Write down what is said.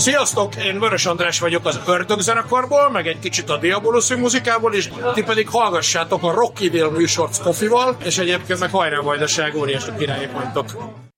Sziasztok, én Vörös András vagyok az Ördög zenekarból, meg egy kicsit a Diabolus muzikából is, ti pedig hallgassátok a Rockiville műsort Kofival, és egyébként meg hajrá Vajdaság, óriási királyok vagytok.